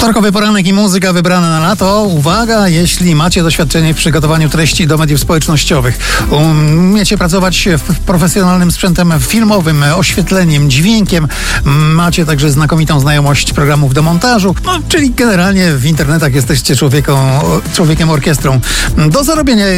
Wtorkowy poranek i muzyka wybrana na lato. Uwaga, jeśli macie doświadczenie w przygotowaniu treści do mediów społecznościowych, umiecie pracować w profesjonalnym sprzętem filmowym, oświetleniem, dźwiękiem, macie także znakomitą znajomość programów do montażu, czyli generalnie w internetach jesteście człowiekiem orkiestrą. Do zarobienia